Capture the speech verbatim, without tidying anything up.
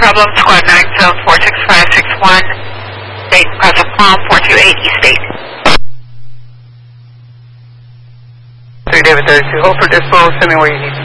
problem, squad nine, zone four six five six one, Dayton Plaza Palm, four two eight East Dayton. three David thirty-two, hold for dispo, send me where you need.